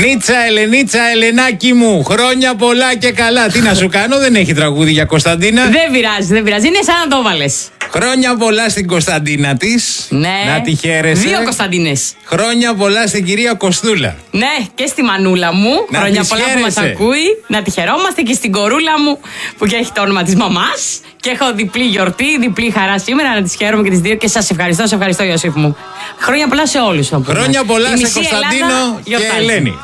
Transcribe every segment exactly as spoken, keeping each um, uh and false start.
Νίτσα, Ελενίτσα, Ελενάκι μου, χρόνια πολλά και καλά. Τι να σου κάνω, δεν έχει τραγούδι για Κωνσταντίνα. Δεν πειράζει, δεν πειράζει. Είναι σαν να το βάλες. Χρόνια πολλά στην Κωνσταντίνα της. Ναι. Να τη χαίρεσαι. Δύο Κωνσταντίνες. Χρόνια πολλά στην κυρία Κοστούλα. Ναι, και στη μανούλα μου. Να Χρόνια πολλά που μας ακούει. Να τη χαιρόμαστε, και στην κορούλα μου που και έχει το όνομα της μαμάς. Και έχω διπλή γιορτή, διπλή χαρά σήμερα. Να τις χαίρομαι και τις δύο. Και σας ευχαριστώ, σε ευχαριστώ, Ιωσήφ μου. Χρόνια πολλά σε όλους. Χρόνια πολλά σε Κωνσταντίνο και Ελένη.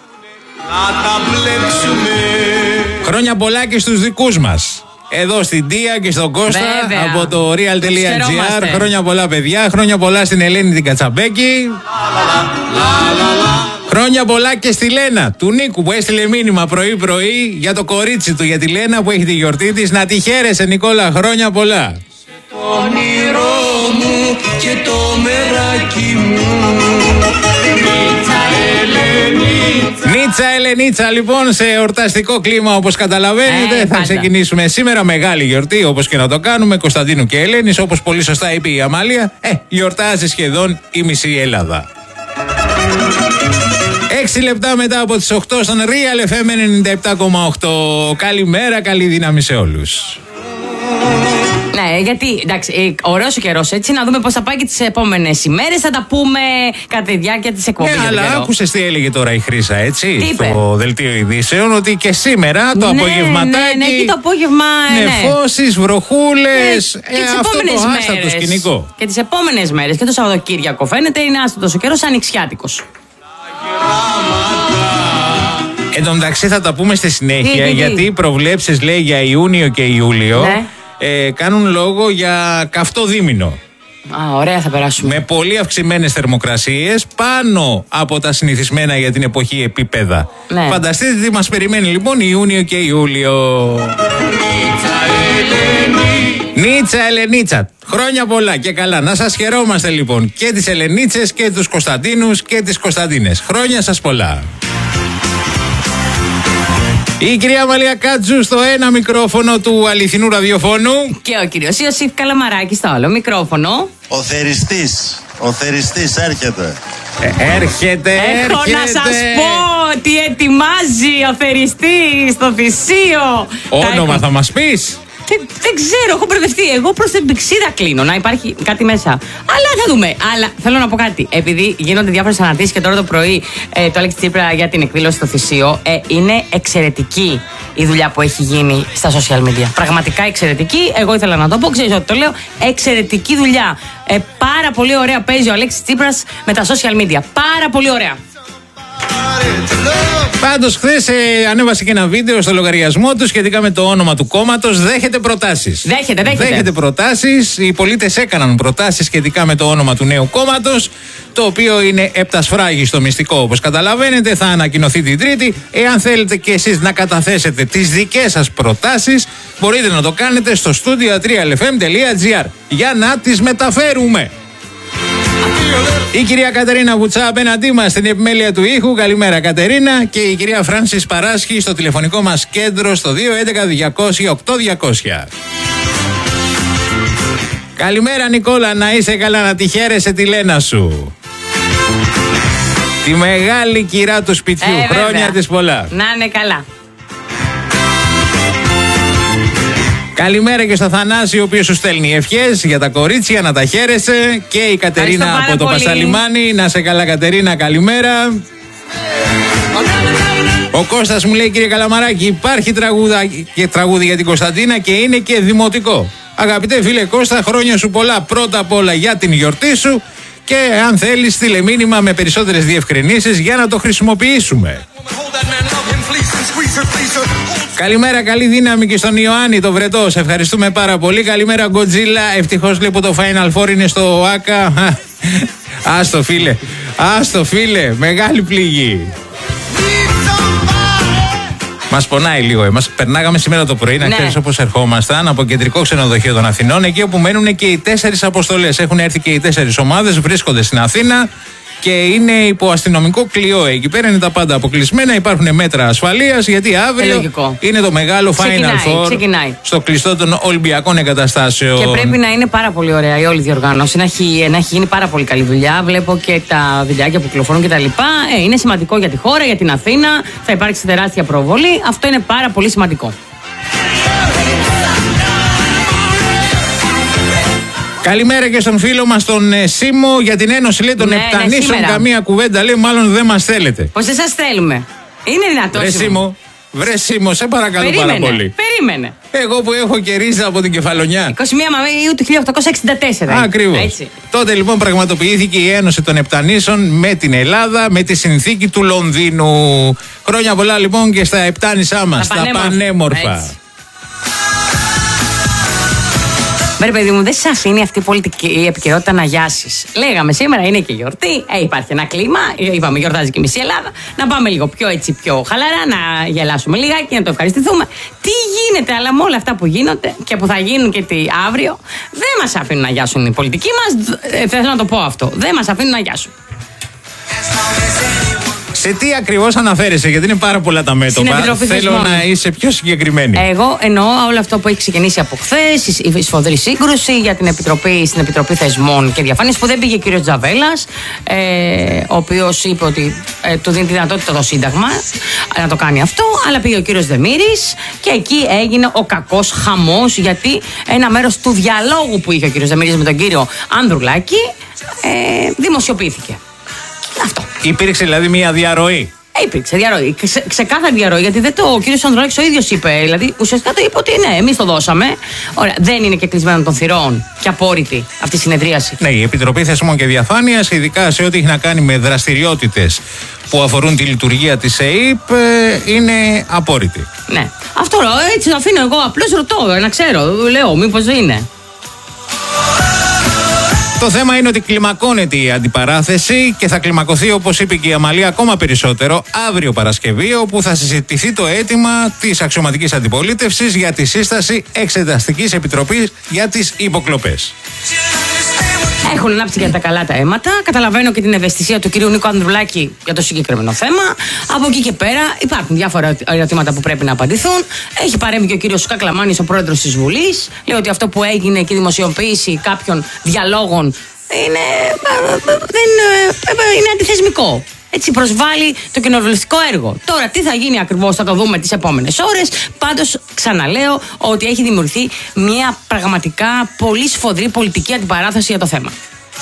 Χρόνια πολλά και στους δικούς μας. Εδώ στην Τία και στον Κώστα. Βέβαια. Από το real.gr. Χρόνια πολλά, παιδιά. Χρόνια πολλά στην Ελένη την Κατσαμπέκη. Χρόνια πολλά και στη Λένα του Νίκου που έστειλε μήνυμα πρωί-πρωί για το κορίτσι του, για τη Λένα που έχει τη γιορτή της. Να τη χαίρεσαι, Νικόλα. Χρόνια πολλά. Το όνειρό μου και το μεράκι μου. Νίτσα, Ελενίτσα, λοιπόν, σε εορταστικό κλίμα, όπως καταλαβαίνετε. Ε, θα ξεκινήσουμε σήμερα μεγάλη γιορτή, όπως και να το κάνουμε, Κωνσταντίνου και Ελένης. Όπως πολύ σωστά είπε η Αμάλια, ε, γιορτάζει σχεδόν η μισή Ελλάδα. Έξι λεπτά μετά από τις οκτώ στον Real εφ εμ ενενήντα επτά κόμμα οκτώ. Καλημέρα, καλή δύναμη σε όλους. Ναι, γιατί εντάξει, ωραίος ο καιρός, έτσι, να δούμε πώς θα πάει και τις επόμενες ημέρες. Θα τα πούμε κατά τη διάρκεια της εκπομπής. Ναι, αλλά άκουσες τι έλεγε τώρα η Χρύσα, έτσι, τι είπε? Στο δελτίο ειδήσεων, ότι και σήμερα το ναι, απογευματάκι. Ναι, ναι, εκεί το απόγευμα. Νεφώσεις, ναι. βροχούλες. Ναι, και ε, τις αυτό επόμενες το μέρες. άστατο σκηνικό. Και τις επόμενες μέρες και το Σαββατοκύριακο φαίνεται είναι άστατος ο καιρός, ανοιξιάτικος. Εν τω μεταξύ θα τα πούμε στη συνέχεια, τι, τι, γιατί οι προβλέψεις, λέει, για Ιούνιο και Ιούλιο, ναι. ε, κάνουν λόγο για καυτό δίμηνο. Α, ωραία, θα περάσουμε. Με πολύ αυξημένες θερμοκρασίες, πάνω από τα συνηθισμένα για την εποχή επίπεδα. Ναι. Φανταστείτε τι μας περιμένει λοιπόν Ιούνιο και Ιούλιο. Νίτσα, Ελενίτσα. Χρόνια πολλά και καλά. Να σας χαιρόμαστε λοιπόν και τις Ελενίτσες και τους Κωνσταντίνους και τις Κωνσταντίνες. Χρόνια σας πολλά. Η κυρία Αμαλία Κάτζου στο ένα μικρόφωνο του αληθινού ραδιοφώνου. Και ο κύριος Ιωσήφ Καλαμαράκης στο άλλο μικρόφωνο. Ο θεριστής, ο θεριστής έρχεται. Ε, έρχεται, Έχω έρχεται. να σας πω τι ετοιμάζει ο θεριστής στο Θησίο. Όνομα θα μας πεις? Δεν, δεν ξέρω, έχω μπερδευτεί. Εγώ προς την πηξίδα κλείνω, να υπάρχει κάτι μέσα. Αλλά θα δούμε. Αλλά θέλω να πω κάτι. Επειδή γίνονται διάφορες αναρτήσεις και τώρα το πρωί ε, το Αλέξη Τσίπρα για την εκδήλωση στο Θησίο, ε, είναι εξαιρετική η δουλειά που έχει γίνει στα social media. Πραγματικά εξαιρετική. Εγώ ήθελα να το πω, ξέρεις ότι το λέω. Εξαιρετική δουλειά. Ε, πάρα πολύ ωραία παίζει ο Αλέξης Τσίπρας με τα social media. Πάρα πολύ ωραία. Πάντως χθες ε, ανέβασε και ένα βίντεο στο λογαριασμό του σχετικά με το όνομα του κόμματος. Δέχεται προτάσεις. Δέχεται, δέχεται. Δέχεται προτάσεις. Οι πολίτες έκαναν προτάσεις σχετικά με το όνομα του νέου κόμματος, το οποίο είναι επτασφράγιστο μυστικό, όπως καταλαβαίνετε. Θα ανακοινωθεί την Τρίτη. Εάν θέλετε και εσείς να καταθέσετε τις δικές σας προτάσεις, μπορείτε να το κάνετε στο στούντιο real f m dot gr για να τις μεταφέρουμε. Η κυρία Κατερίνα Βουτσά απέναντί μας στην επιμέλεια του ήχου. Καλημέρα, Κατερίνα. Και η κυρία Φράνσις Παράσχη στο τηλεφωνικό μας κέντρο στο δύο έντεκα διακόσια οκτώ διακόσια. Καλημέρα, Νικόλα, να είσαι καλά, να τη χαίρεσαι τη Λένα σου. Τη μεγάλη κυρά του σπιτιού. Ε, Χρόνια της πολλά. Να είναι καλά. Καλημέρα και στο Θανάση, ο οποίος σου στέλνει ευχές για τα κορίτσια, να τα χαίρεσαι. Και η Κατερίνα από το πολύ. Πασαλιμάνι. Να σε καλά, Κατερίνα, καλημέρα. Ο Κώστας μου λέει, κύριε Καλαμαράκη, υπάρχει τραγούδα και τραγούδι για την Κωνσταντίνα και είναι και δημοτικό. Αγαπητέ φίλε Κώστα, χρόνια σου πολλά πρώτα απ' όλα για την γιορτή σου. Και αν θέλεις, στείλε μήνυμα με περισσότερες διευκρινήσεις για να το χρησιμοποιήσουμε. Καλημέρα, καλή δύναμη και στον Ιωάννη το Βρετό. Σε ευχαριστούμε πάρα πολύ. Καλημέρα, Γκοτζίλα. Ευτυχώς λέει που το Final Four είναι στο ΆΚΑ. Άστο φίλε, άστο φίλε, μεγάλη πληγή. Μας πονάει λίγο εμάς. Περνάγαμε σήμερα το πρωί, να ναι. ξέρεις, όπως ερχόμασταν από κεντρικό ξενοδοχείο των Αθηνών, εκεί όπου μένουν και οι τέσσερις αποστολές. Έχουν έρθει και οι τέσσερις ομάδες, βρίσκονται στην Αθήνα. και είναι υπό αστυνομικό κλειό. Εκεί πέρα είναι τα πάντα αποκλεισμένα. Υπάρχουν μέτρα ασφαλείας γιατί αύριο ε, είναι το μεγάλο ξεκινάει, Final Four ξεκινάει. στο κλειστό των Ολυμπιακών Εγκαταστάσεων. Και πρέπει να είναι πάρα πολύ ωραία η όλη διοργάνωση. Να έχει, να έχει γίνει πάρα πολύ καλή δουλειά. Βλέπω και τα βιντεάκια που κυκλοφορούν κτλ. Ε, είναι σημαντικό για τη χώρα, για την Αθήνα. Θα υπάρξει τεράστια προβολή. Αυτό είναι πάρα πολύ σημαντικό. Καλημέρα και στον φίλο μας τον ε, Σίμω για την Ένωση λέει των ναι, Επτανήσεων. Ναι, καμία κουβέντα λέει, μάλλον δεν μας θέλετε. Πώς δεν σας θέλουμε. Είναι δυνατόν. Βρε Σίμω, βρε Σίμω, σε παρακαλώ περίμενε, πάρα πολύ. Περίμενε. Εγώ που έχω και ρίζα από την Κεφαλονιά. είκοσι μία Μαΐου του χίλια οκτακόσια εξήντα τέσσερα. Ακριβώς. Τότε λοιπόν πραγματοποιήθηκε η Ένωση των Επτανήσεων με την Ελλάδα, με τη συνθήκη του Λονδίνου. Χρόνια πολλά λοιπόν και στα Επτάνησά μας, τα πανέμορφα. πανέμορφα. Έτσι. Μπρε παιδί μου, δεν σε αφήνει αυτή η πολιτική επικαιρότητα να γιάσεις. Λέγαμε σήμερα είναι και γιορτή, ε, υπάρχει ένα κλίμα, είπαμε γιορτάζει και η μισή Ελλάδα. Να πάμε λίγο πιο έτσι πιο χαλαρά, να γελάσουμε λιγάκι, να το ευχαριστηθούμε. Τι γίνεται, αλλά με όλα αυτά που γίνονται και που θα γίνουν και τι αύριο, δεν μας αφήνουν να γιάσουν οι πολιτικοί μας. Ε, θέλω να το πω αυτό. Δεν μας αφήνουν να γιάσουν. Σε τι ακριβώς αναφέρεσαι, γιατί είναι πάρα πολλά τα μέτωπα. Θέλω να είσαι πιο συγκεκριμένη. Εγώ εννοώ όλο αυτό που έχει ξεκινήσει από χθες, η σφοδρή σύγκρουση για την Επιτροπή, στην Επιτροπή Θεσμών και Διαφάνειας, που δεν πήγε ο κύριος Τζαβέλας, ε, ο οποίος είπε ότι ε, του δίνει τη δυνατότητα το Σύνταγμα ε, να το κάνει αυτό, αλλά πήγε ο κύριος Δεμήρης και εκεί έγινε ο κακός χαμός, γιατί ένα μέρος του διαλόγου που είχε ο κύριος Δεμήρης με τον κύριο Ανδρουλάκη ε, δημοσιοποιήθηκε. Αυτό. Υπήρξε δηλαδή μια διαρροή. Ε, υπήρξε διαρροή. Ξε, ξεκάθαρη διαρροή, γιατί δεν το, ο κύριος Ανδρουλάκης ο ίδιος είπε. Δηλαδή, ουσιαστικά το είπε ότι ναι, εμείς το δώσαμε. Ωραία, δεν είναι και κλεισμένο των θυρών και απόρριτη αυτή η συνεδρίαση. Ναι, η Επιτροπή Θεσμών και Διαφάνειας, ειδικά σε ό,τι έχει να κάνει με δραστηριότητες που αφορούν τη λειτουργία της ΕΕΠ, είναι απόρριτη. Ναι. Αυτό έτσι το αφήνω εγώ. Απλώς ρωτώ, να ξέρω. Λέω, μήπως είναι. Το θέμα είναι ότι κλιμακώνεται η αντιπαράθεση και θα κλιμακωθεί, όπως είπε και η Αμαλία, ακόμα περισσότερο αύριο Παρασκευή, όπου θα συζητηθεί το αίτημα της αξιωματικής αντιπολίτευσης για τη σύσταση εξεταστικής επιτροπής για τις υποκλοπές. Έχουν ανάψει για τα καλά τα αίματα. Καταλαβαίνω και την ευαισθησία του κυρίου Νίκο Ανδρουλάκη για το συγκεκριμένο θέμα. Από εκεί και πέρα υπάρχουν διάφορα ερωτήματα που πρέπει να απαντηθούν. Έχει παρέμβει και ο κύριος Κακλαμάνης, ο πρόεδρος της Βουλής. Λέει ότι αυτό που έγινε και η δημοσιοποίηση κάποιων διαλόγων είναι, δεν, είναι αντιθεσμικό. Έτσι προσβάλλει το κοινοβουλευτικό έργο. Τώρα, τι θα γίνει ακριβώς θα το δούμε τις επόμενες ώρες. Πάντως, ξαναλέω ότι έχει δημιουργηθεί μια πραγματικά πολύ σφοδρή πολιτική αντιπαράθεση για το θέμα.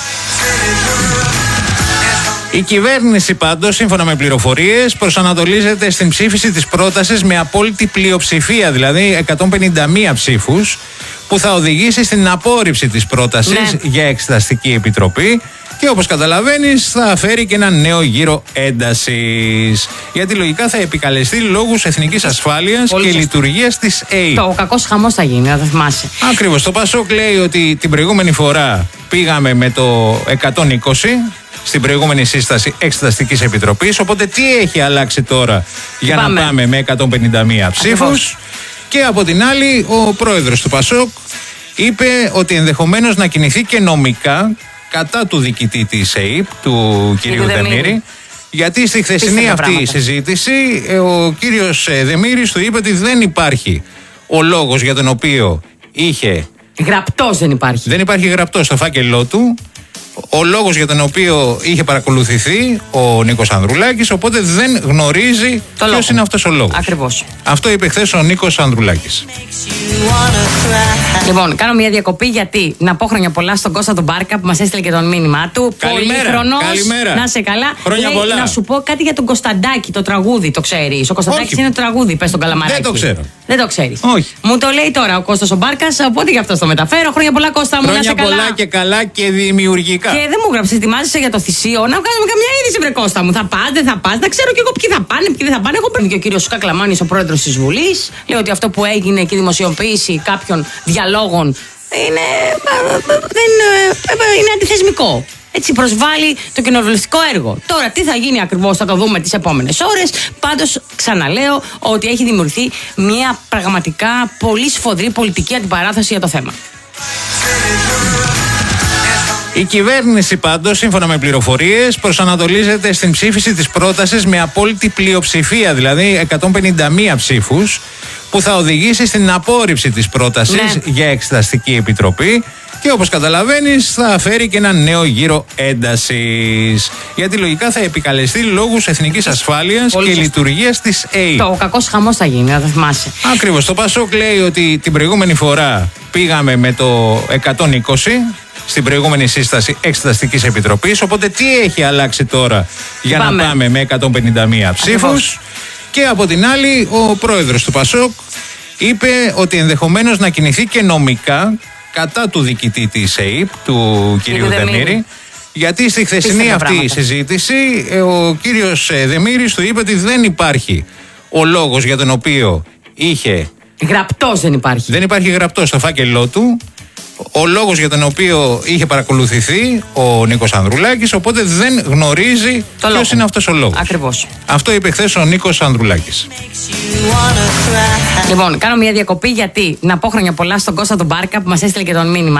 Η κυβέρνηση πάντως, σύμφωνα με πληροφορίες, προσανατολίζεται στην ψήφιση της πρότασης με απόλυτη πλειοψηφία, δηλαδή εκατόν πενήντα μία ψήφους, που θα οδηγήσει στην απόρριψη της πρότασης ναι. για εξεταστική επιτροπή. Και όπως καταλαβαίνεις θα φέρει και ένα νέο γύρο έντασης. Γιατί λογικά θα επικαλεστεί λόγους εθνικής ασφάλειας Πολύ και σωστή. λειτουργίας της ΕΕΠ. Το κακός χαμός θα γίνει, να το θυμάσαι. Ακριβώς. Το Πασόκ λέει ότι την προηγούμενη φορά πήγαμε με το εκατόν είκοσι στην προηγούμενη σύσταση εξεταστικής επιτροπής. Οπότε τι έχει αλλάξει τώρα για πάμε. να πάμε με εκατόν πενήντα μία ψήφους. Και από την άλλη ο πρόεδρος του Πασόκ είπε ότι ενδεχομένως να κινηθεί και νομικά κατά του διοικητή της ΕΕΠ, του κυρίου Δεμήρη, γιατί στη χθεσινή αυτή πράγματα. συζήτηση ο κύριος Δεμήρης του είπε ότι δεν υπάρχει ο λόγος για τον οποίο είχε... Γραπτός δεν υπάρχει. Δεν υπάρχει γραπτός στο φάκελό του ο λόγος για τον οποίο είχε παρακολουθηθεί ο Νίκος Ανδρουλάκης, οπότε δεν γνωρίζει ποιος είναι αυτός ο λόγος. Ακριβώς. Αυτό είπε χθες ο Νίκος Ανδρουλάκης. Λοιπόν, κάνω μια διακοπή γιατί να πω χρόνια πολλά στον Κώστα τον Μπάρκα που μας έστειλε και τον μήνυμά του. Πολύχρονος. Καλημέρα. Να σε καλά. Χρόνια Λέει, πολλά. να σου πω κάτι για τον Κωνσταντάκη, το τραγούδι. Το ξέρεις. Ο Κωνσταντάκης είναι το τραγούδι, πες τον Καλαμαράκη. Δεν το ξέρω. Δεν το ξέρεις. Όχι. Μου το λέει τώρα ο Κώστας ο Μπάρκας, οπότε γι' αυτό το μεταφέρω. Χρόνια πολλά, Κώστα μου, να σε καλά. Χρόνια πολλά και καλά και δημιουργικά. Και δεν μου γράψε, ετοιμάζεσαι για το θυσίο. Να βγάλουμε καμιά είδηση, βρε Κώστα μου. Θα πας, δεν θα πας. Να ξέρω κι εγώ ποιοι θα πάνε, ποιοι δεν θα πάνε. Εγώ παίρνει και ο κύριος Κακλαμάνης, ο πρόεδρος της Βουλής. Λέει ότι αυτό που έγινε και η δημοσιοποίηση κάποιων διαλόγων είναι, δεν, είναι αντιθεσμικό. Έτσι προσβάλλει το κοινοβουλευτικό έργο. Τώρα, τι θα γίνει ακριβώς θα το δούμε τις επόμενες ώρες. Πάντως, ξαναλέω ότι έχει δημιουργηθεί μια πραγματικά πολύ σφοδρή πολιτική αντιπαράθεση για το θέμα. Η κυβέρνηση πάντως, σύμφωνα με πληροφορίες, προσανατολίζεται στην ψήφιση της πρότασης με απόλυτη πλειοψηφία, δηλαδή εκατόν πενήντα μία ψήφους, που θα οδηγήσει στην απόρριψη της πρότασης Ναι. για εξεταστική επιτροπή και όπως καταλαβαίνεις θα φέρει και ένα νέο γύρο έντασης. Γιατί λογικά θα επικαλεστεί λόγους εθνικής ασφάλειας Πολύ και σωστό. λειτουργίας της ΕΕΠ. Το κακός χαμός θα γίνει, να το θυμάσαι. Ακριβώς. Το Πασόκ λέει ότι την προηγούμενη φορά πήγαμε με το εκατόν είκοσι στην προηγούμενη σύσταση Εξεταστικής Επιτροπής. Οπότε τι έχει αλλάξει τώρα για Πάμε. να πάμε με εκατόν πενήντα μία ψήφους. Ακριβώς. Και από την άλλη ο πρόεδρος του Πασόκ είπε ότι ενδεχομένως να κινηθεί και νομικά κατά του διοικητή της ΕΕΠ, του κυρίου Δεμήρη. Δεμήρη. Γιατί στη χθεσινή Πίστευτα αυτή πράγματα. συζήτηση ε, ο κύριος ε, Δεμήρης του είπε ότι δεν υπάρχει ο λόγος για τον οποίο είχε. Γραπτός δεν υπάρχει. Δεν υπάρχει γραπτό στο φάκελό του ο λόγος για τον οποίο είχε παρακολουθηθεί ο Νίκος Ανδρουλάκης, οπότε δεν γνωρίζει Το λόγο. ποιος είναι αυτός ο λόγος. Ακριβώς. Αυτό είπε χθες ο Νίκος Ανδρουλάκης. Λοιπόν, κάνω μια διακοπή γιατί να πω χρόνια πολλά στον Κώστα τον Μπάρκα που μας έστειλε και τον μήνυμα.